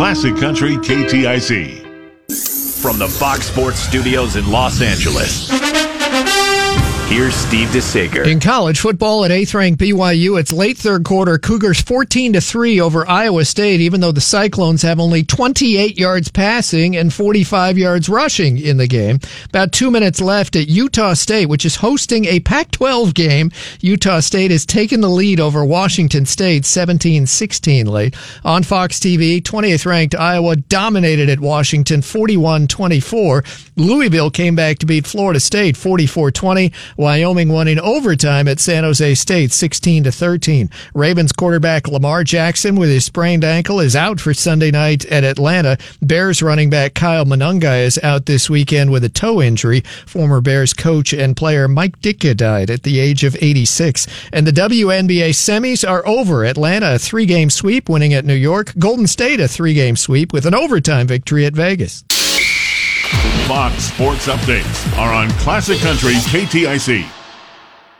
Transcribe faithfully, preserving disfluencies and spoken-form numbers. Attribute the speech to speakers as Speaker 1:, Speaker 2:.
Speaker 1: Classic Country K T I C.
Speaker 2: From the Fox Sports Studios in Los Angeles, here's Steve DeSager.
Speaker 3: In college football at eighth-ranked B Y U, it's late third quarter. Cougars fourteen to three over Iowa State, even though the Cyclones have only twenty-eight yards passing and forty-five yards rushing in the game. About two minutes left at Utah State, which is hosting a Pac twelve game. Utah State has taken the lead over Washington State, seventeen sixteen late. On Fox T V, twentieth-ranked Iowa dominated at Washington, forty-one twenty-four. Louisville came back to beat Florida State, forty-four twenty. Wyoming won in overtime at San Jose State, sixteen to thirteen. Ravens quarterback Lamar Jackson with his sprained ankle is out for Sunday night at Atlanta. Bears running back Kyle Monunga is out this weekend with a toe injury. Former Bears coach and player Mike Ditka died at the age of eighty-six. And the W N B A semis are over. Atlanta a three-game sweep, winning at New York. Golden State a three-game sweep with an overtime victory at Vegas.
Speaker 1: Fox Sports Updates are on Classic Country K T I C.